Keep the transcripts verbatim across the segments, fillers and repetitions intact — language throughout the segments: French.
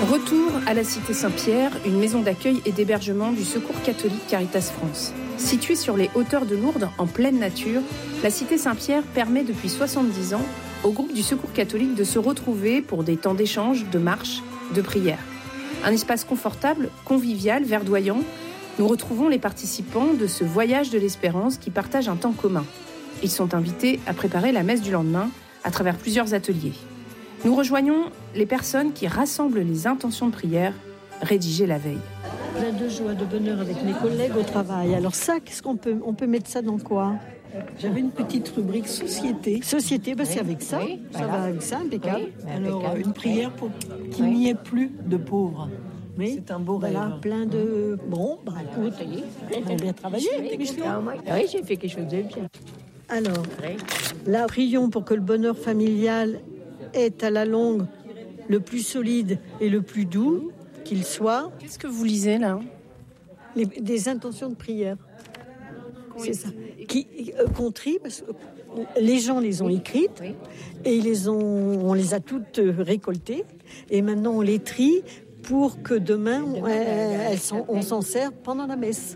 Retour à la Cité Saint-Pierre, une maison d'accueil et d'hébergement du Secours catholique Caritas France. Située sur les hauteurs de Lourdes, en pleine nature, la Cité Saint-Pierre permet depuis soixante-dix ans au groupe du Secours catholique de se retrouver pour des temps d'échange, de marche, de prière. Un espace confortable, convivial, verdoyant. Nous retrouvons les participants de ce voyage de l'espérance qui partagent un temps commun. Ils sont invités à préparer la messe du lendemain à travers plusieurs ateliers. Nous rejoignons les personnes qui rassemblent les intentions de prière rédigées la veille. Plein de joie, de bonheur avec mes collègues au travail. Alors ça, qu'est-ce qu'on peut, on peut mettre ça dans quoi ? J'avais une petite rubrique société. Société, bah, oui, c'est avec ça. Oui, ça voilà. va avec ça, impeccable. Oui, Alors, impeccable. Une prière pour qu'il oui. n'y ait plus de pauvres. Oui. C'est un beau voilà, rêve. Plein de... Bon, bah écoute, on a bien travaillé. Oui, j'ai fait quelque chose de bien. Alors, là, prions pour que le bonheur familial est à la longue le plus solide et le plus doux qu'il soit. Qu'est-ce que vous lisez là ? Les, Des intentions de prière. Oui. C'est ça. Qui, euh, qu'on trie, parce que les gens les ont oui. écrites oui. et ils les ont, on les a toutes récoltées. Et maintenant, on les trie pour que demain, on, euh, elles sont, on s'en sert pendant la messe.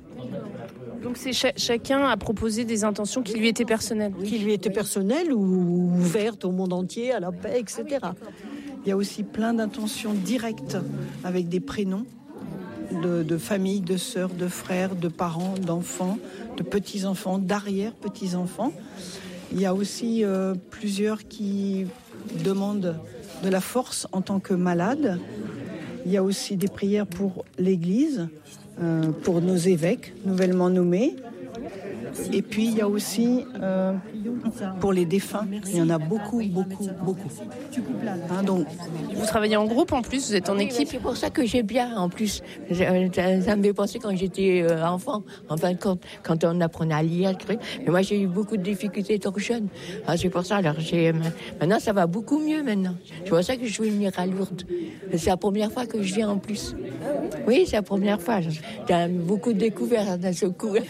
Donc c'est ch- chacun a proposé des intentions qui lui étaient personnelles. Qui lui étaient personnelles ou ouvertes au monde entier, à la paix, et cetera. Il y a aussi plein d'intentions directes avec des prénoms de, de familles, de sœurs, de frères, de parents, d'enfants, de petits-enfants, d'arrière-petits-enfants. Il y a aussi euh, plusieurs qui demandent de la force en tant que malades. Il y a aussi des prières pour l'Église, euh, pour nos évêques nouvellement nommés. Et puis il y a aussi euh, pour les défunts. Il y en a beaucoup, beaucoup, beaucoup. Hein, donc, vous travaillez en groupe en plus, vous êtes en oui, équipe. C'est pour ça que j'ai bien en plus. Ça, ça me fait penser quand j'étais euh, enfant, en fin de compte, quand on apprenait à lire. Mais moi j'ai eu beaucoup de difficultés étant jeune. Ah, c'est pour ça. Alors j'ai maintenant ça va beaucoup mieux maintenant. C'est pour ça que je vais venir à Lourdes. C'est la première fois que je viens en plus. Oui, c'est la première fois. J'ai beaucoup de découvertes d'un seul coup.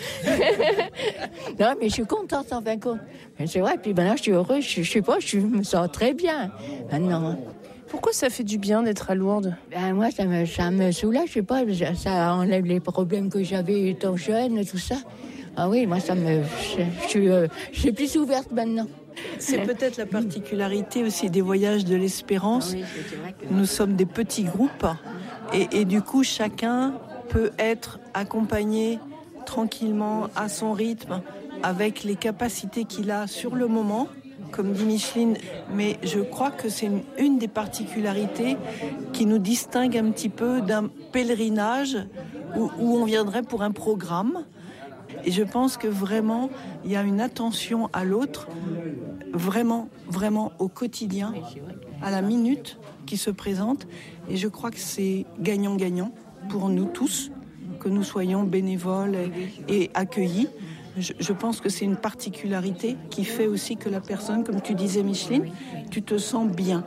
Non, mais je suis contente en fin de compte. Mais c'est vrai, puis maintenant je suis heureuse, je, je sais pas, je me sens très bien maintenant. Pourquoi ça fait du bien d'être à Lourdes ? Ben moi, ça me, ça me soulage, je sais pas, ça enlève les problèmes que j'avais étant jeune, tout ça. Ah oui, moi ça me, je, je suis, euh, je suis plus ouverte maintenant. C'est peut-être la particularité aussi des voyages de l'espérance. Ah oui, c'est vrai que... Nous sommes des petits groupes et, et du coup chacun peut être accompagné tranquillement, à son rythme, avec les capacités qu'il a sur le moment, comme dit Micheline. Mais je crois que c'est une, une des particularités qui nous distingue un petit peu d'un pèlerinage où, où on viendrait pour un programme. Et je pense que vraiment, il y a une attention à l'autre, vraiment, vraiment au quotidien, à la minute qui se présente. Et je crois que c'est gagnant-gagnant pour nous tous, que nous soyons bénévoles et, et accueillis. Je, je pense que c'est une particularité qui fait aussi que la personne, comme tu disais Micheline, tu te sens bien.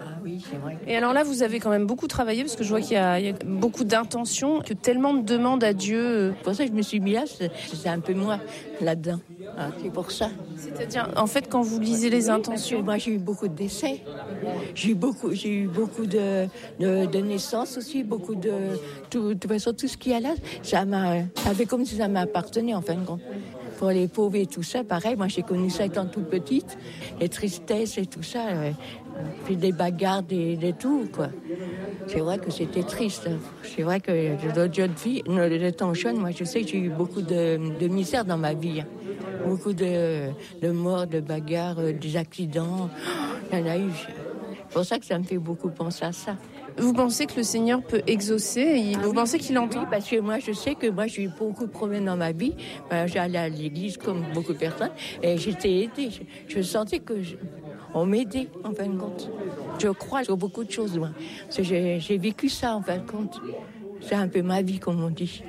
Et alors là, vous avez quand même beaucoup travaillé, parce que je vois qu'il y a, il y a beaucoup d'intentions, que tellement de demandes à Dieu. C'est pour ça que je me suis mis là, c'est, c'est un peu moi là-dedans. Ah, c'est pour ça. C'est-à-dire, en fait, quand vous lisez les intentions... Oui, moi, j'ai eu beaucoup de décès. J'ai eu beaucoup, j'ai eu beaucoup de, de, de naissances aussi, beaucoup de... Tout, de toute façon, tout ce qu'il y a là, ça m'a... Ça fait comme si ça m'appartenait, en fin de compte. Pour les pauvres et tout ça, pareil, moi, j'ai connu ça étant toute petite. Les tristesses et tout ça, euh, puis des bagarres, des, des tout, quoi. C'est vrai que c'était triste. C'est vrai que de jeune fille, de temps jeune, moi, je sais que j'ai eu beaucoup de, de misère dans ma vie. Beaucoup de, de morts, de bagarres, des accidents. Il y en a eu. C'est pour ça que ça me fait beaucoup penser à ça. Vous pensez que le Seigneur peut exaucer et Vous ah oui, pensez qu'il entend ? Oui, parce que moi, je sais que moi, j'ai eu beaucoup de problèmes dans ma vie. Ben, j'allais à l'église comme beaucoup de personnes et j'étais aidée. Je, je sentais que je, on m'aidait, en fin de compte. Je crois sur beaucoup de choses, moi. Parce que j'ai, j'ai vécu ça, en fin de compte. C'est un peu ma vie, comme on dit.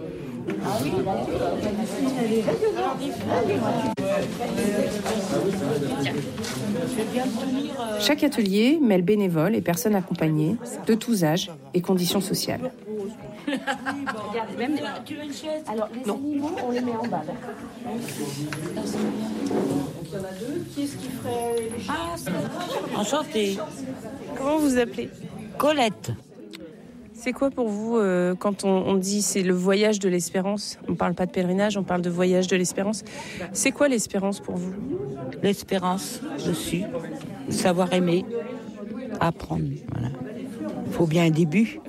Ah oui, Chaque atelier mêle bénévoles et personnes accompagnées de tous âges et conditions sociales. Alors, les non. animaux, on les met en bas. Il y en a deux. Qui est-ce qui ferait les chiens ? Ah, enchantée. Comment vous appelez ? Colette. C'est quoi pour vous, euh, quand on, on dit c'est le voyage de l'espérance? On ne parle pas de pèlerinage, on parle de voyage de l'espérance. C'est quoi l'espérance pour vous? L'espérance, dessus, savoir aimer, apprendre. Voilà. Il faut bien un début.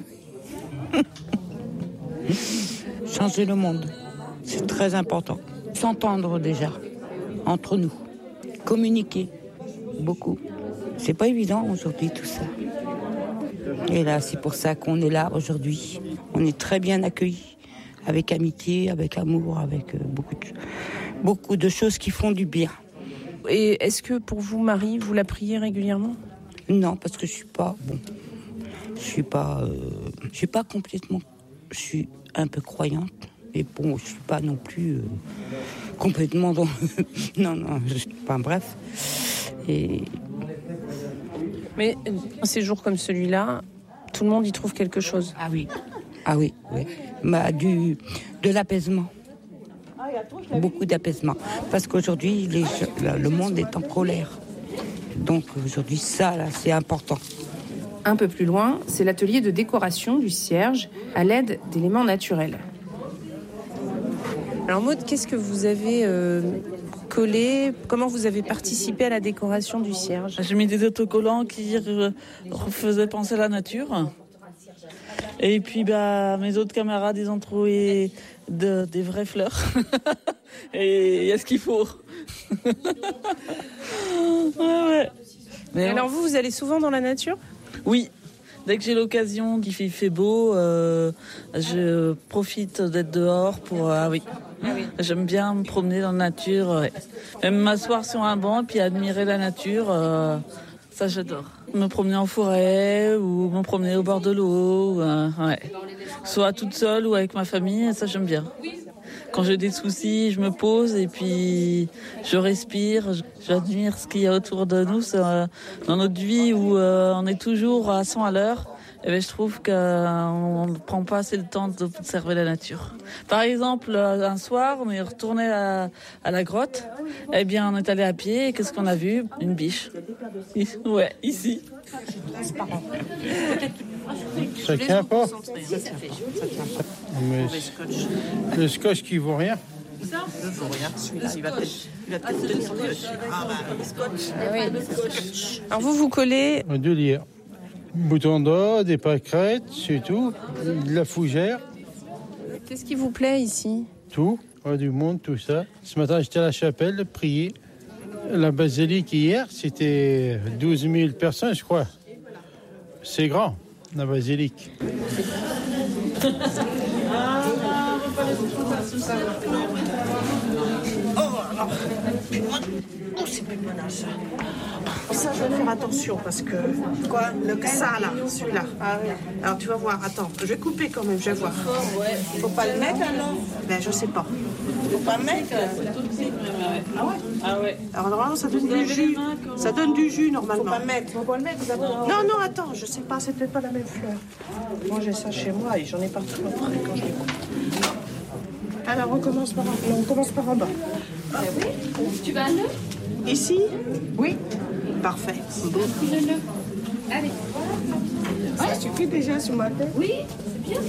Changer le monde, c'est très important. S'entendre déjà, entre nous. Communiquer, beaucoup. C'est pas évident aujourd'hui tout ça. Et là, c'est pour ça qu'on est là aujourd'hui. On est très bien accueillis, avec amitié, avec amour, avec beaucoup de, beaucoup de choses qui font du bien. Et est-ce que pour vous, Marie, vous la priez régulièrement? Non, parce que je suis pas bon. Je suis pas, euh, je suis pas complètement. Je suis un peu croyante, mais bon, je suis pas non plus euh, complètement dans. non, non. Je... Enfin bref. Et. Mais un séjour comme celui-là, tout le monde y trouve quelque chose. Ah oui, ah oui, oui. Bah, du, de l'apaisement. Beaucoup d'apaisement. Parce qu'aujourd'hui, les, le monde est en colère. Donc aujourd'hui, ça, là, c'est important. Un peu plus loin, c'est l'atelier de décoration du cierge à l'aide d'éléments naturels. Alors Maud, qu'est-ce que vous avez euh, collé? Comment vous avez participé à la décoration du cierge? J'ai mis des autocollants qui euh, faisaient penser à la nature. Et puis bah, mes autres camarades, ils ont trouvé de, des vraies fleurs. Et il y a ce qu'il faut. ouais, ouais. Mais alors vous, vous allez souvent dans la nature? Oui. Dès que j'ai l'occasion, qu'il fait, il fait beau, euh, je profite d'être dehors pour... Ah oui. Ah oui. J'aime bien me promener dans la nature. Ouais. Même m'asseoir sur un banc et puis admirer la nature. Euh, ça, j'adore. Me promener en forêt ou me promener au bord de l'eau. Euh, ouais. Soit toute seule ou avec ma famille, ça, j'aime bien. Quand j'ai des soucis, je me pose et puis je respire, j'admire ce qu'il y a autour de nous. C'est, euh, dans notre vie où euh, on est toujours à cent à l'heure, et bien, je trouve qu'on ne prend pas assez le temps d'observer la nature. Par exemple, un soir, on est retourné à, à la grotte. Eh bien, on est allé à pied et qu'est-ce qu'on a vu? Une biche. Ouais, ici. Ça tient pas. Mais le scotch qui vaut rien. Ça ne vaut rien. Celui-là, il va peut-être tenir mieux. Ah bah, le scotch. Ah oui. Alors vous, vous collez... De lire. Bouton d'or, des pâquerettes, c'est tout. De la fougère. Qu'est-ce qui vous plaît ici? Tout. Oh, du monde, tout ça. Ce matin, j'étais à la chapelle, prier. La basilique hier, c'était douze mille personnes, je crois. C'est grand, la basilique. Oh, c'est plus bon ça. Ça, je vais faire attention parce que... Quoi? Le ça, là, celui-là. Ah oui. Alors, tu vas voir. Attends, je vais couper quand même, je vais voir. Faut pas le mettre, alors? Ben, je sais pas. Faut pas le mettre? Ah ouais? Ah ouais. Alors, normalement, ça donne du jus. Ça donne du jus, normalement. Faut pas le mettre. Faut pas le mettre, d'abord. Non, non, attends, je sais pas, c'est peut-être pas la même fleur. Moi, j'ai ça chez moi et j'en ai partout après quand je les coupe. Alors, on commence par en, non, on commence par en bas. Ah oui? Tu vas à l'œuf? Ici? Oui. Parfait. Allez. Ça suffit déjà sur ma tête? Oui, c'est bien.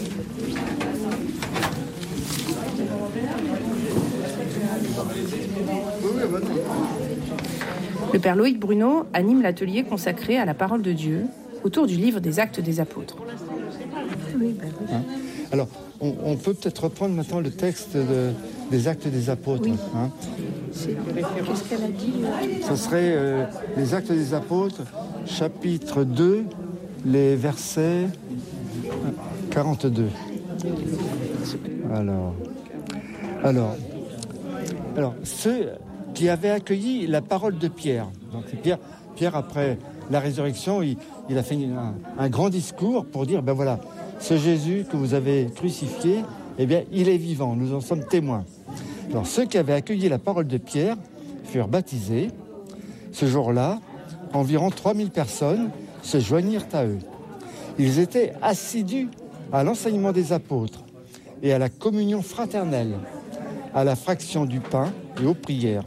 Le père Loïc Bruno anime l'atelier consacré à la parole de Dieu autour du livre des Actes des Apôtres. Hein? Alors, on, on peut peut-être reprendre maintenant le texte de, des Actes des Apôtres. Oui. Hein? Qu'est-ce qu'elle a dit? Ce serait euh, les Actes des Apôtres, chapitre deux, les versets quarante-deux. Alors, alors, alors, ceux qui avaient accueilli la parole de Pierre. Donc Pierre, Pierre après la résurrection, il, il a fait un, un grand discours pour dire, ben voilà, ce Jésus que vous avez crucifié, eh bien, il est vivant, nous en sommes témoins. Alors, ceux qui avaient accueilli la parole de Pierre furent baptisés. Ce jour-là, environ trois mille personnes se joignirent à eux. Ils étaient assidus à l'enseignement des apôtres et à la communion fraternelle, à la fraction du pain et aux prières.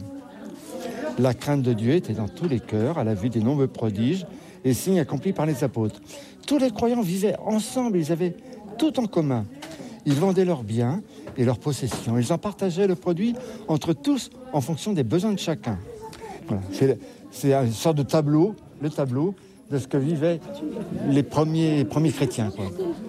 La crainte de Dieu était dans tous les cœurs à la vue des nombreux prodiges et signes accomplis par les apôtres. tous les croyants vivaient ensemble, ils avaient tout en commun. Ils vendaient leurs biens et leurs possessions. Ils en partageaient le produit entre tous en fonction des besoins de chacun. Voilà. C'est, c'est une sorte de tableau, le tableau de ce que vivaient les premiers, les premiers chrétiens, quoi.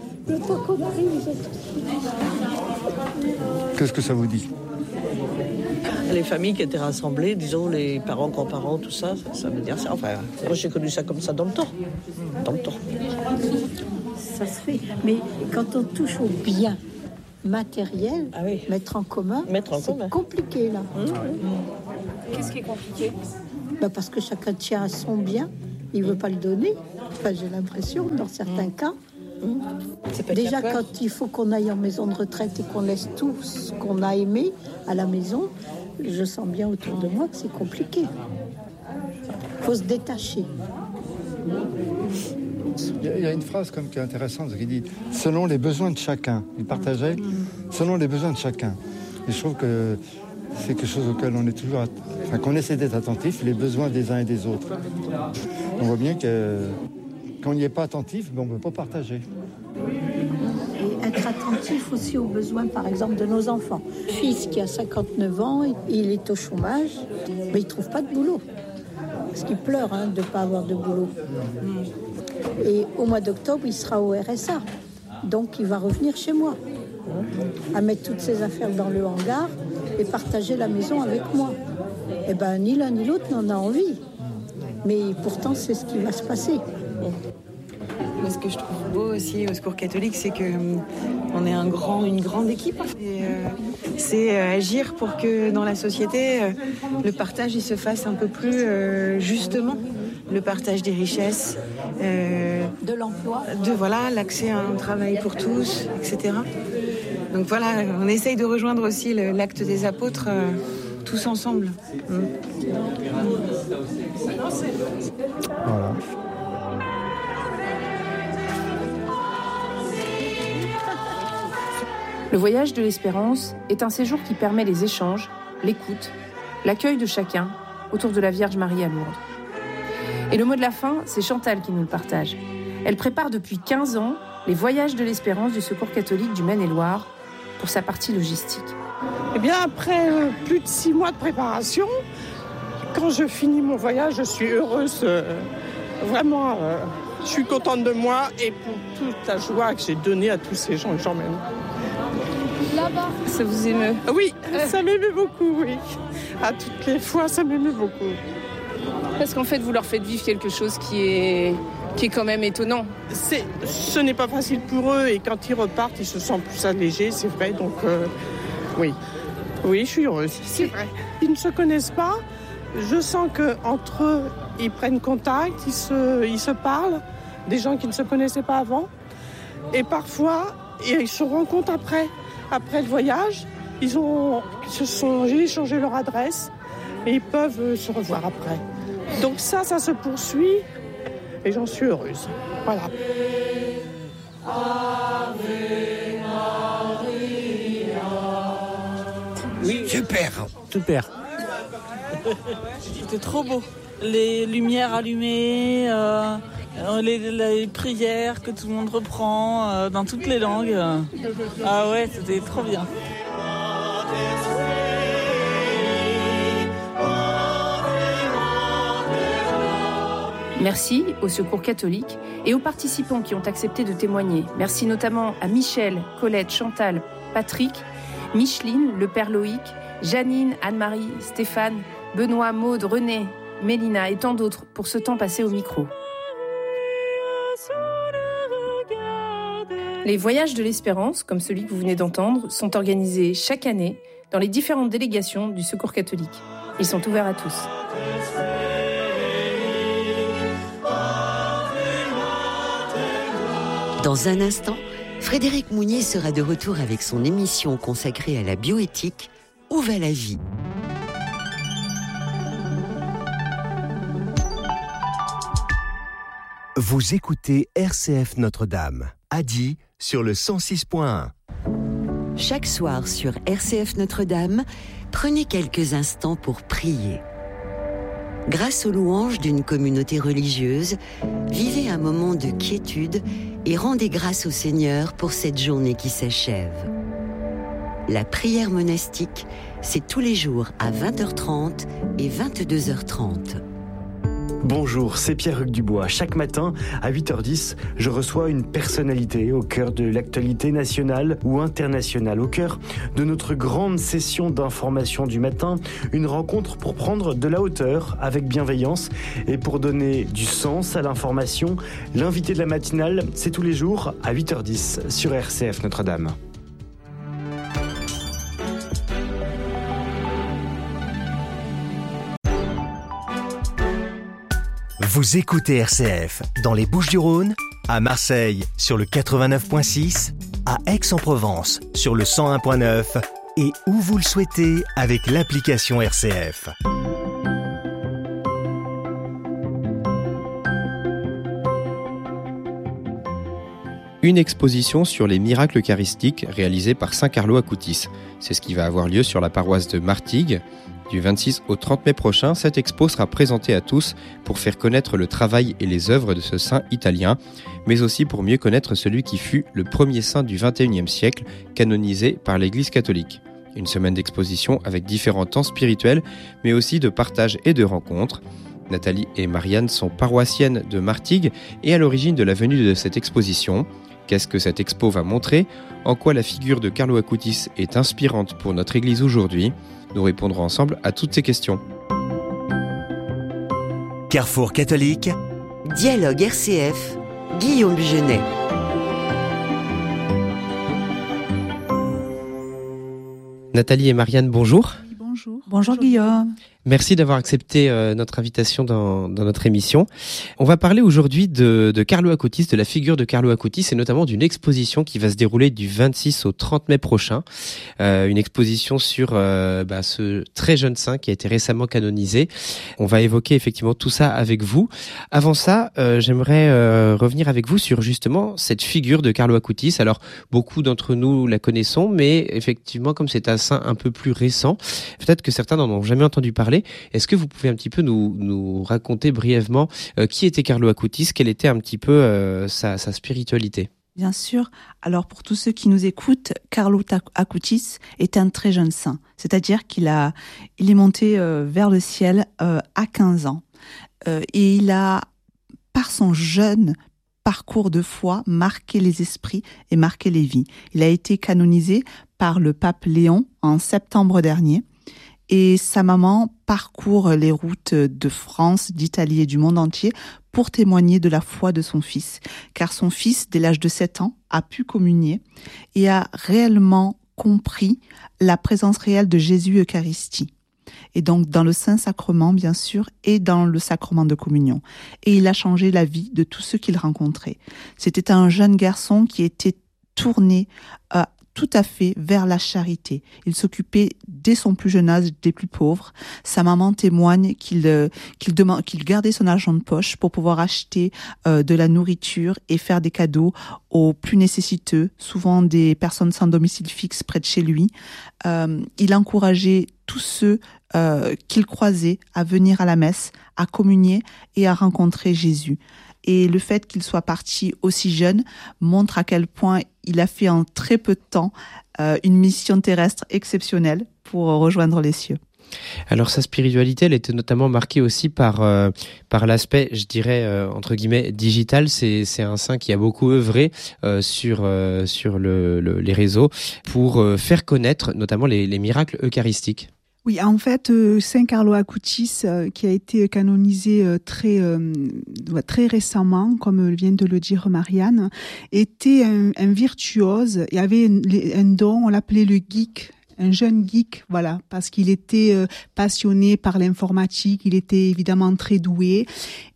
Qu'est-ce que ça vous dit ? Les familles qui étaient rassemblées, disons les parents, grands-parents, tout ça, ça, ça veut dire ça. Enfin, moi j'ai connu ça comme ça dans le temps. Dans le temps. Ça se fait. Mais quand on touche au bien matériel, ah oui. mettre en commun, mettre en c'est commun. compliqué là. Mmh. Mmh. Qu'est-ce qui est compliqué ? Bah parce que chacun tient à son bien, il ne veut pas le donner. Enfin, j'ai l'impression, dans certains mmh. cas. Mmh. Déjà, quand il faut qu'on aille en maison de retraite et qu'on laisse tout ce qu'on a aimé à la maison, je sens bien autour de moi que c'est compliqué. Il faut se détacher. Il y a une phrase comme qui est intéressante qui dit « selon les besoins de chacun ». Il partageait « selon les besoins de chacun ». Et je trouve que c'est quelque chose auquel on est toujours... Enfin, qu'on essaie d'être attentif, les besoins des uns et des autres. On voit bien que quand on n'y est pas attentif, ben on ne peut pas partager. Et être attentif aussi aux besoins, par exemple, de nos enfants. Mon fils qui a cinquante-neuf ans, il est au chômage, mais il ne trouve pas de boulot. Parce qu'il pleure hein, de ne pas avoir de boulot. Et au mois d'octobre, il sera au R S A. Donc, il va revenir chez moi, à mettre toutes ses affaires dans le hangar et partager la maison avec moi. Eh bien, ni l'un ni l'autre n'en a envie. Mais pourtant, c'est ce qui va se passer. Moi, ce que je trouve beau aussi au Secours catholique, c'est qu'on est un grand, une grande équipe. Et, euh, c'est euh, agir pour que dans la société, euh, le partage il se fasse un peu plus euh, justement. Le partage des richesses, euh, de l'emploi, de voilà l'accès à un travail pour tous, et cetera. Donc voilà, on essaye de rejoindre aussi le, l'acte des apôtres euh, tous ensemble. Mmh. Voilà. Le voyage de l'espérance est un séjour qui permet les échanges, l'écoute, l'accueil de chacun autour de la Vierge Marie à Lourdes. Et le mot de la fin, c'est Chantal qui nous le partage. Elle prépare depuis quinze ans les voyages de l'espérance du Secours catholique du Maine-et-Loire pour sa partie logistique. Eh bien, après euh, plus de six mois de préparation, quand je finis mon voyage, je suis heureuse. Euh, vraiment, euh, je suis contente de moi et pour toute la joie que j'ai donnée à tous ces gens que j'emmène. Là-bas, ça vous émeut ? Oui, ça m'émeut beaucoup, oui. À toutes les fois, ça m'émeut beaucoup. Parce qu'en fait, vous leur faites vivre quelque chose qui est, qui est quand même étonnant. C'est, ce n'est pas facile pour eux et quand ils repartent, ils se sentent plus allégés, c'est vrai. Donc, euh, oui, oui, je suis heureuse, c'est vrai. Ils ne se connaissent pas. Je sens qu'entre eux, ils prennent contact, ils se, ils se parlent, des gens qui ne se connaissaient pas avant. Et parfois, ils se rencontrent après, après le voyage. Ils, ont, ils se sont échangé leur adresse et ils peuvent se revoir après. Donc ça, ça se poursuit et j'en suis heureuse. Voilà. Oui, super, super. C'était trop beau. Les lumières allumées, euh, les, les prières que tout le monde reprend euh, dans toutes les langues. Ah ouais, c'était trop bien. Merci au Secours catholique et aux participants qui ont accepté de témoigner. Merci notamment à Michel, Colette, Chantal, Patrick, Micheline, le père Loïc, Janine, Anne-Marie, Stéphane, Benoît, Maude, René, Mélina et tant d'autres pour ce temps passé au micro. Les voyages de l'espérance, comme celui que vous venez d'entendre, sont organisés chaque année dans les différentes délégations du Secours catholique. Ils sont ouverts à tous. Dans un instant, Frédéric Mounier sera de retour avec son émission consacrée à la bioéthique « Où va la vie ?» Vous écoutez R C F Notre-Dame, à Die, sur le cent six point un. Chaque soir sur R C F Notre-Dame, prenez quelques instants pour prier. grâce aux louanges d'une communauté religieuse, vivez un moment de quiétude et rendez grâce au Seigneur pour cette journée qui s'achève. La prière monastique, c'est tous les jours à vingt heures trente et vingt-deux heures trente. Bonjour, c'est Pierre-Hugues Dubois. Chaque matin, à huit heures dix, je reçois une personnalité au cœur de l'actualité nationale ou internationale, au cœur de notre grande session d'information du matin, une rencontre pour prendre de la hauteur avec bienveillance et pour donner du sens à l'information. L'invité de la matinale, c'est tous les jours à huit heures dix sur R C F Notre-Dame. Vous écoutez R C F dans les Bouches-du-Rhône, à Marseille sur le quatre-vingt-neuf virgule six, à Aix-en-Provence sur le cent un virgule neuf et où vous le souhaitez avec l'application R C F. Une exposition sur les miracles eucharistiques réalisés par Saint Carlo Acutis. C'est ce qui va avoir lieu sur la paroisse de Martigues. Du vingt-six au trente mai prochain, cette expo sera présentée à tous pour faire connaître le travail et les œuvres de ce saint italien, mais aussi pour mieux connaître celui qui fut le premier saint du vingt et unième siècle, canonisé par l'Église catholique. Une semaine d'exposition avec différents temps spirituels, mais aussi de partage et de rencontres. Nathalie et Marianne sont paroissiennes de Martigues et à l'origine de la venue de cette exposition. Qu'est-ce que cette expo va montrer ? En quoi la figure de Carlo Acutis est inspirante pour notre Église aujourd'hui ? Nous répondrons ensemble à toutes ces questions. Carrefour catholique. Dialogue R C F, Guillaume Genet. Nathalie et Marianne, bonjour. Bonjour. Bonjour Guillaume. Merci d'avoir accepté euh, notre invitation dans, dans notre émission. On va parler aujourd'hui de, de Carlo Acutis, de la figure de Carlo Acutis et notamment d'une exposition qui va se dérouler du vingt-six au trente mai prochain. Euh, une exposition sur euh, bah, ce très jeune saint qui a été récemment canonisé. On va évoquer effectivement tout ça avec vous. Avant ça, euh, j'aimerais euh, revenir avec vous sur justement cette figure de Carlo Acutis. Alors, beaucoup d'entre nous la connaissons, mais effectivement, comme c'est un saint un peu plus récent, peut-être que certains n'en ont jamais entendu parler. Est-ce que vous pouvez un petit peu nous, nous raconter brièvement euh, qui était Carlo Acutis, quelle était un petit peu euh, sa, sa spiritualité ? Bien sûr. Alors pour tous ceux qui nous écoutent, Carlo Acutis est un très jeune saint, c'est-à-dire qu'il a, il est monté euh, vers le ciel euh, à quinze ans euh, et il a, par son jeune parcours de foi, marqué les esprits et marqué les vies. Il a été canonisé par le pape Léon en septembre dernier. Et sa maman parcourt les routes de France, d'Italie et du monde entier pour témoigner de la foi de son fils. Car son fils, dès l'âge de sept ans, a pu communier et a réellement compris la présence réelle de Jésus Eucharistie. Et donc dans le Saint-Sacrement, bien sûr, et dans le sacrement de communion. Et il a changé la vie de tous ceux qu'il rencontrait. C'était un jeune garçon qui était tourné euh, tout à fait vers la charité. Il s'occupait dès son plus jeune âge des plus pauvres. Sa maman témoigne qu'il euh, qu'il demande qu'il gardait son argent de poche pour pouvoir acheter euh, de la nourriture et faire des cadeaux aux plus nécessiteux, souvent des personnes sans domicile fixe près de chez lui. Euh, il encourageait tous ceux euh, qu'il croisait à venir à la messe, à communier et à rencontrer Jésus. Et le fait qu'il soit parti aussi jeune montre à quel point il a fait en très peu de temps euh, une mission terrestre exceptionnelle pour rejoindre les cieux. Alors sa spiritualité, elle était notamment marquée aussi par euh, par l'aspect, je dirais euh, entre guillemets digital. C'est c'est un saint qui a beaucoup œuvré euh, sur euh, sur le, le les réseaux pour euh, faire connaître notamment les les miracles eucharistiques. Oui, en fait, euh, Saint Carlo Acutis, euh, qui a été canonisé euh, très euh, très récemment, comme vient de le dire Marianne, était un, un virtuose. Il avait un, un don, on l'appelait le geek. Un jeune geek, voilà, parce qu'il était euh, passionné par l'informatique, il était évidemment très doué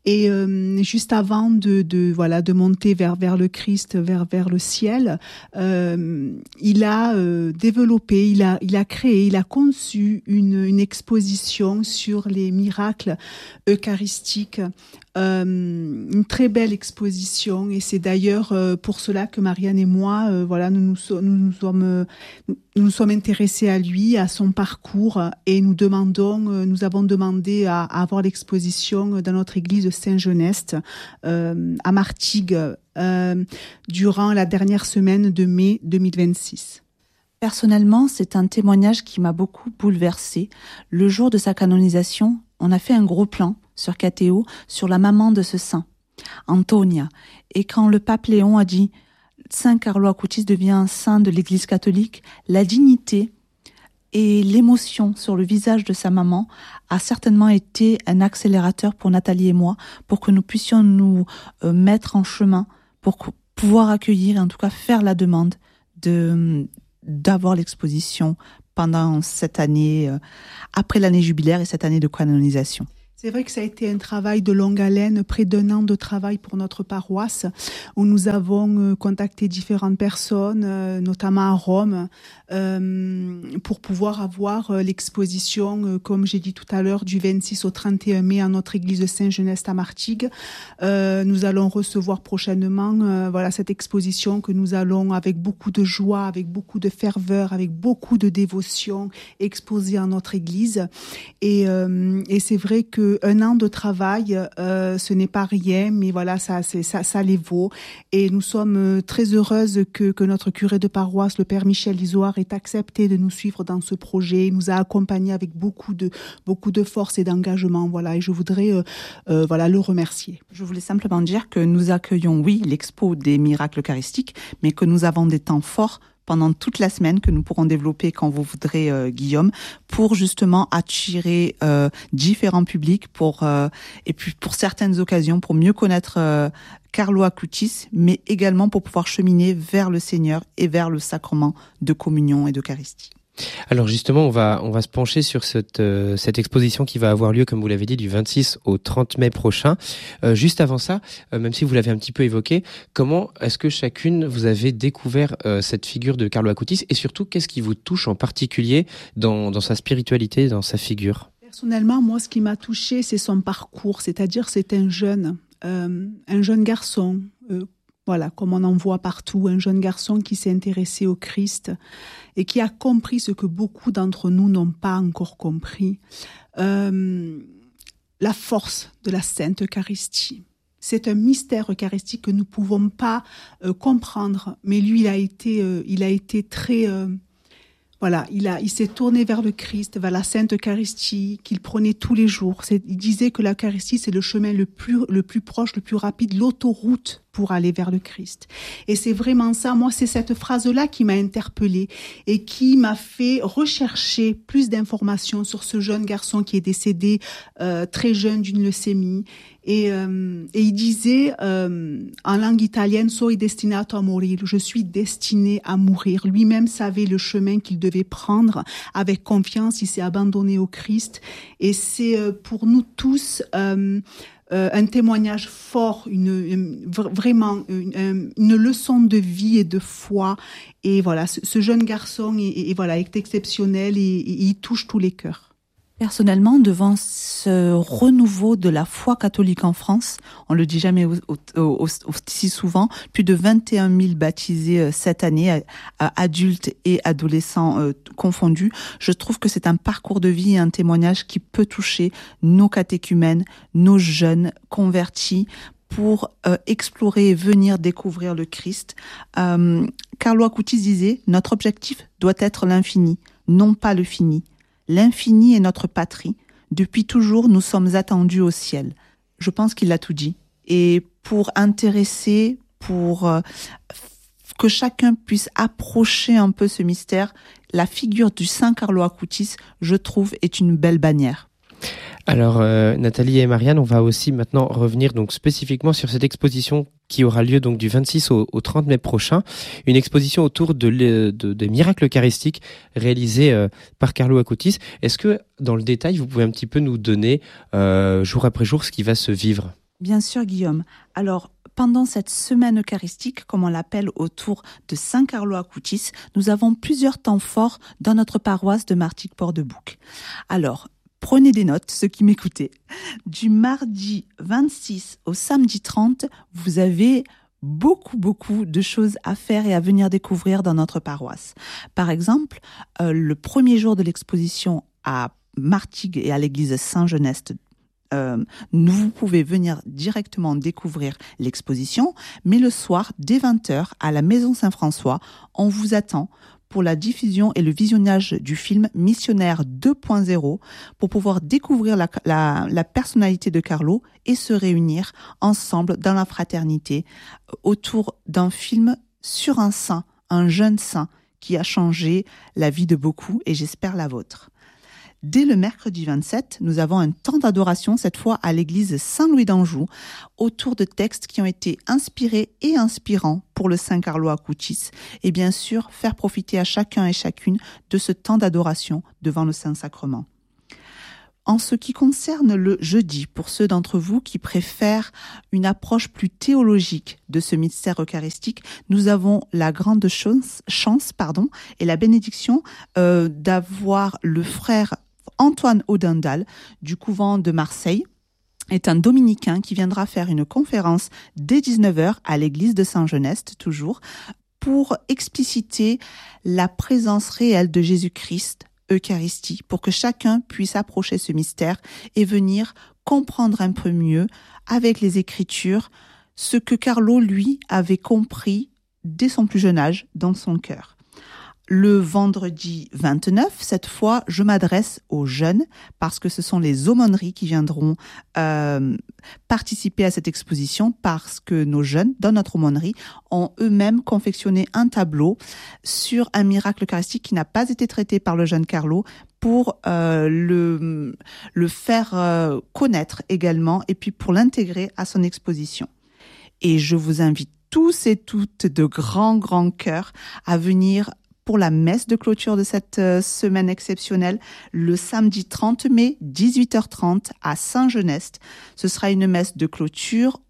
Et euh, juste avant de, de voilà de monter vers vers le Christ, vers vers le ciel, euh, il a euh, développé, il a il a créé, il a conçu une une exposition sur les miracles eucharistiques. Euh, une très belle exposition, et c'est d'ailleurs euh, pour cela que Marianne et moi, euh, voilà, nous nous, so- nous, nous sommes euh, nous nous sommes intéressés à lui, à son parcours, et nous demandons, euh, nous avons demandé à, à avoir l'exposition dans notre église de Saint-Genest euh, à Martigues euh, durant la dernière semaine de mai deux mille vingt-six. Personnellement, c'est un témoignage qui m'a beaucoup bouleversée. Le jour de sa canonisation, on a fait un gros plan sur K T O, sur la maman de ce saint, Antonia. Et quand le pape Léon a dit « Saint Carlo Acutis devient un saint de l'Église catholique », la dignité et l'émotion sur le visage de sa maman a certainement été un accélérateur pour Nathalie et moi, pour que nous puissions nous euh, mettre en chemin, pour pouvoir accueillir et en tout cas faire la demande de d'avoir l'exposition pendant cette année, euh, après l'année jubilaire et cette année de canonisation. C'est vrai que ça a été un travail de longue haleine, près d'un an de travail pour notre paroisse, où nous avons contacté différentes personnes, notamment à Rome, euh, pour pouvoir avoir l'exposition, comme j'ai dit tout à l'heure, du vingt-six au trente et un mai à notre église de Saint-Genest à Martigues. Euh, nous allons recevoir prochainement euh, voilà, cette exposition que nous allons, avec beaucoup de joie, avec beaucoup de ferveur, avec beaucoup de dévotion, exposer à notre église. Et, euh, et c'est vrai que un an de travail, euh, ce n'est pas rien, mais voilà, ça, c'est, ça, ça les vaut. Et nous sommes très heureuses que, que notre curé de paroisse, le père Michel Lisoire, ait accepté de nous suivre dans ce projet. Il nous a accompagnés avec beaucoup de, beaucoup de force et d'engagement. Voilà, et je voudrais, euh, euh, voilà, le remercier. Je voulais simplement dire que nous accueillons, oui, l'expo des miracles eucharistiques, mais que nous avons des temps forts pendant toute la semaine que nous pourrons développer quand vous voudrez, euh, Guillaume, pour justement attirer euh, différents publics pour euh, et puis pour certaines occasions pour mieux connaître euh, Carlo Acutis, mais également pour pouvoir cheminer vers le Seigneur et vers le sacrement de communion et d'Eucharistie. Alors justement, on va on va se pencher sur cette euh, cette exposition qui va avoir lieu, comme vous l'avez dit, du vingt-six au trente mai prochain. Euh, juste avant ça, euh, même si vous l'avez un petit peu évoqué, comment est-ce que chacune vous avez découvert euh, cette figure de Carlo Acutis, et surtout qu'est-ce qui vous touche en particulier dans dans sa spiritualité, dans sa figure? Personnellement, moi, ce qui m'a touchée, c'est son parcours, c'est-à-dire c'est un jeune, euh, un jeune garçon. Euh, Voilà, comme on en voit partout, un jeune garçon qui s'est intéressé au Christ et qui a compris ce que beaucoup d'entre nous n'ont pas encore compris, euh, la force de la Sainte Eucharistie. C'est un mystère eucharistique que nous ne pouvons pas euh, comprendre, mais lui, il a été, euh, il a été très... Euh, Voilà, il a, il s'est tourné vers le Christ, vers la Sainte Eucharistie qu'il prenait tous les jours. C'est, il disait que l'Eucharistie, c'est le chemin le plus, le plus proche, le plus rapide, l'autoroute pour aller vers le Christ. Et c'est vraiment ça. Moi, c'est cette phrase-là qui m'a interpellée et qui m'a fait rechercher plus d'informations sur ce jeune garçon qui est décédé euh, très jeune d'une leucémie. Et, euh, et il disait euh, en langue italienne, soy destinato a morir, je suis destiné à mourir. Lui-même savait le chemin qu'il devait prendre avec confiance. Il s'est abandonné au Christ. Et c'est euh, pour nous tous euh, euh, un témoignage fort, une, une vraiment une, une leçon de vie et de foi. Et voilà, ce, ce jeune garçon est, est, voilà, est exceptionnel et, et il touche tous les cœurs. Personnellement, devant ce renouveau de la foi catholique en France, on le dit jamais aussi souvent, plus de vingt et un mille baptisés cette année, adultes et adolescents euh, confondus. Je trouve que c'est un parcours de vie et un témoignage qui peut toucher nos catéchumènes, nos jeunes convertis, pour euh, explorer et venir découvrir le Christ. Euh, Carlo Acutis disait, notre objectif doit être l'infini, non pas le fini. L'infini est notre patrie. Depuis toujours, nous sommes attendus au ciel. Je pense qu'il a tout dit. Et pour intéresser, pour euh, que chacun puisse approcher un peu ce mystère, la figure du Saint Carlo Acutis, je trouve, est une belle bannière. Alors euh, Nathalie et Marianne, on va aussi maintenant revenir donc spécifiquement sur cette exposition qui aura lieu donc du vingt-six au, au trente mai prochain, une exposition autour de, de, de des miracles eucharistiques réalisés euh, par Carlo Acutis. Est-ce que dans le détail, vous pouvez un petit peu nous donner euh, jour après jour ce qui va se vivre ? Bien sûr, Guillaume. Alors, pendant cette semaine eucharistique, comme on l'appelle, autour de Saint-Carlo-à-Coutis, nous avons plusieurs temps forts dans notre paroisse de Martigues-Port-de-Bouc. Alors, prenez des notes, ceux qui m'écoutaient. Du mardi vingt-six au samedi trente, vous avez beaucoup, beaucoup de choses à faire et à venir découvrir dans notre paroisse. Par exemple, euh, le premier jour de l'exposition à Martigues et à l'église Saint-Genest, Euh, vous pouvez venir directement découvrir l'exposition, mais le soir, dès vingt heures, à la Maison Saint-François, on vous attend pour la diffusion et le visionnage du film Missionnaire deux point zéro pour pouvoir découvrir la, la, la personnalité de Carlo et se réunir ensemble dans la fraternité autour d'un film sur un saint, un jeune saint qui a changé la vie de beaucoup et j'espère la vôtre. Dès le mercredi vingt-sept, nous avons un temps d'adoration, cette fois à l'église Saint-Louis d'Anjou, autour de textes qui ont été inspirés et inspirants pour le Saint-Carlo-à-Coutis. Et bien sûr, faire profiter à chacun et chacune de ce temps d'adoration devant le Saint-Sacrement. En ce qui concerne le jeudi, pour ceux d'entre vous qui préfèrent une approche plus théologique de ce mystère eucharistique, nous avons la grande chance, chance pardon, et la bénédiction euh, d'avoir le frère Antoine Audendal du couvent de Marseille, est un dominicain qui viendra faire une conférence dès dix-neuf heures à l'église de Saint-Genest, toujours, pour expliciter la présence réelle de Jésus-Christ, Eucharistie, pour que chacun puisse approcher ce mystère et venir comprendre un peu mieux, avec les Écritures, ce que Carlo, lui, avait compris dès son plus jeune âge dans son cœur. Le vendredi vingt-neuf, cette fois, je m'adresse aux jeunes parce que ce sont les aumôneries qui viendront euh, participer à cette exposition parce que nos jeunes, dans notre aumônerie, ont eux-mêmes confectionné un tableau sur un miracle eucharistique qui n'a pas été traité par le jeune Carlo pour euh, le, le faire euh, connaître également et puis pour l'intégrer à son exposition. Et je vous invite tous et toutes de grand, grand cœur à venir pour la messe de clôture de cette euh, semaine exceptionnelle, le samedi trente mai, dix-huit heures trente, à Saint-Genest. Ce sera une messe de clôture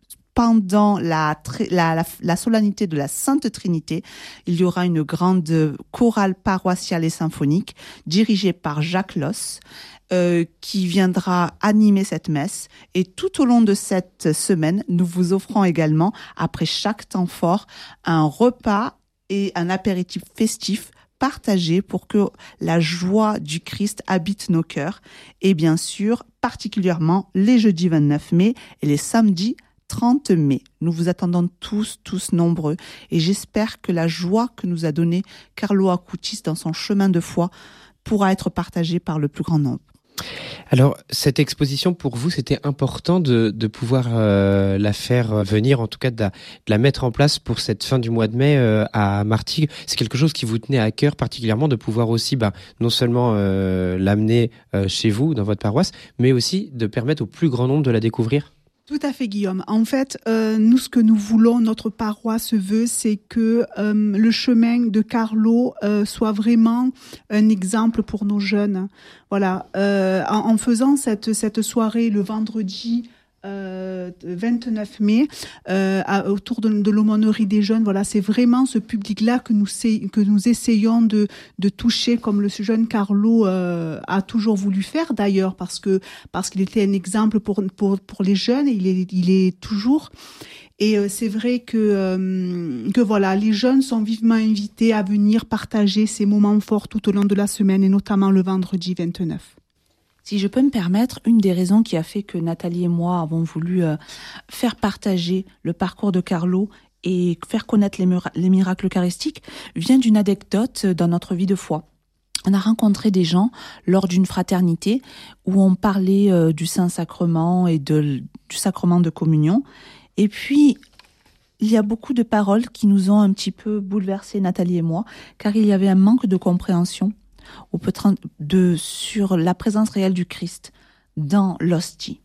pendant la, la, la, la solennité de la Sainte Trinité. Il y aura une grande chorale paroissiale et symphonique dirigée par Jacques Loss, euh, qui viendra animer cette messe. Et tout au long de cette semaine, nous vous offrons également, après chaque temps fort, un repas et un apéritif festif partagé pour que la joie du Christ habite nos cœurs. Et bien sûr, particulièrement les jeudis vingt-neuf mai et les samedis trente mai. Nous vous attendons tous, tous nombreux. Et j'espère que la joie que nous a donnée Carlo Acutis dans son chemin de foi pourra être partagée par le plus grand nombre. Alors, cette exposition, pour vous, c'était important de, de pouvoir euh, la faire venir, en tout cas de la, de la mettre en place pour cette fin du mois de mai euh, à Martigues. C'est quelque chose qui vous tenait à cœur particulièrement de pouvoir aussi, bah, non seulement euh, l'amener euh, chez vous, dans votre paroisse, mais aussi de permettre au plus grand nombre de la découvrir? Tout à fait, Guillaume. En fait, euh, nous, ce que nous voulons, notre paroisse veut, c'est que euh, le chemin de Carlo euh, soit vraiment un exemple pour nos jeunes. Voilà, euh, en, en faisant cette cette soirée le vendredi Euh, vingt-neuf mai euh, à, autour de, de l'aumônerie des jeunes. Voilà, c'est vraiment ce public-là que nous que nous essayons de de toucher, comme le jeune Carlo euh, a toujours voulu faire d'ailleurs, parce que parce qu'il était un exemple pour pour pour les jeunes. Et il est il est toujours. Et euh, c'est vrai que euh, que voilà, les jeunes sont vivement invités à venir partager ces moments forts tout au long de la semaine et notamment le vendredi vingt-neuf. Si je peux me permettre, une des raisons qui a fait que Nathalie et moi avons voulu euh, faire partager le parcours de Carlo et faire connaître les, mura- les miracles eucharistiques vient d'une anecdote dans notre vie de foi. On a rencontré des gens lors d'une fraternité où on parlait euh, du Saint-Sacrement et de, du sacrement de communion. Et puis, il y a beaucoup de paroles qui nous ont un petit peu bouleversé, Nathalie et moi, car il y avait un manque de compréhension ou peut-être de, sur la présence réelle du Christ dans l'hostie.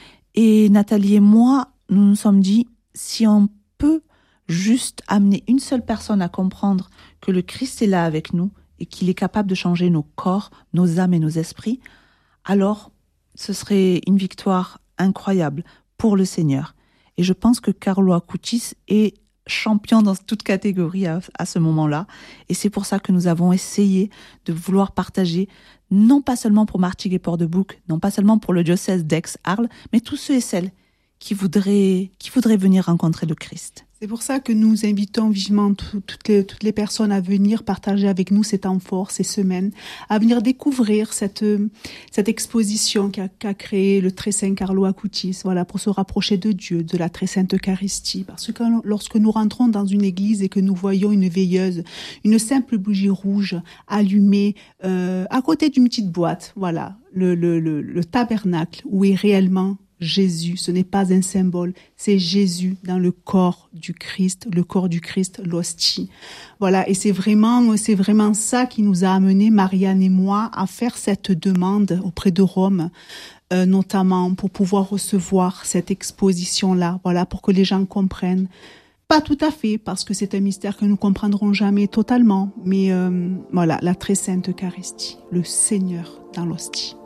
Et Nathalie et moi, nous nous sommes dit, si on peut juste amener une seule personne à comprendre que le Christ est là avec nous et qu'il est capable de changer nos corps, nos âmes et nos esprits, alors ce serait une victoire incroyable pour le Seigneur. Et je pense que Carlo Acutis est champion dans toute catégorie à, à ce moment-là. Et c'est pour ça que nous avons essayé de vouloir partager, non pas seulement pour Martigues et Port-de-Bouc, non pas seulement pour le diocèse d'Aix-Arles, mais tous ceux et celles qui voudraient, qui voudraient venir rencontrer le Christ. C'est pour ça que nous invitons vivement tout, toutes, les, toutes les personnes à venir partager avec nous ces temps forts, ces semaines, à venir découvrir cette, cette exposition qu'a, qu'a créée le très saint Carlo Acutis, voilà, pour se rapprocher de Dieu, de la très sainte Eucharistie. Parce que lorsque nous rentrons dans une église et que nous voyons une veilleuse, une simple bougie rouge allumée euh, à côté d'une petite boîte, voilà, le, le, le, le tabernacle où est réellement Jésus, ce n'est pas un symbole, c'est Jésus dans le corps du Christ, le corps du Christ, l'hostie. Voilà, et c'est vraiment, c'est vraiment ça qui nous a amené, Marianne et moi, à faire cette demande auprès de Rome, euh, notamment pour pouvoir recevoir cette exposition-là, voilà, pour que les gens comprennent. Pas tout à fait, parce que c'est un mystère que nous comprendrons jamais totalement, mais euh, voilà, la très sainte Eucharistie, le Seigneur dans l'hostie.